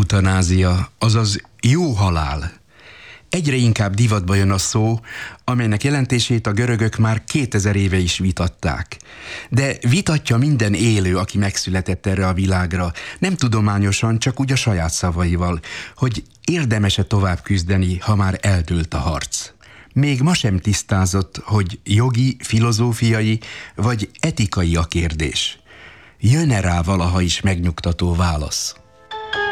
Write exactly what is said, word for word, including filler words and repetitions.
eutanázia, azaz jó halál. Egyre inkább divatba jön a szó, amelynek jelentését a görögök már kétezer éve is vitatták. De vitatja minden élő, aki megszületett erre a világra, nem tudományosan, csak úgy a saját szavaival, hogy érdemes-e tovább küzdeni, ha már eldőlt a harc. Még ma sem tisztázott, hogy jogi, filozófiai vagy etikai a kérdés. Jön-e rá valaha is megnyugtató válasz?